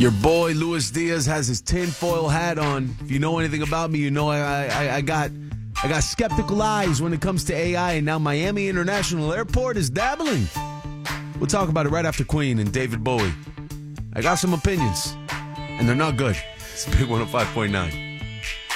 Your boy Luis Diaz has his tinfoil hat on. If you know anything about me, you know I got skeptical eyes when it comes to AI, and now Miami International Airport is dabbling. We'll talk about it right after Queen and David Bowie. I got some opinions, and they're not good. It's Big 105.9.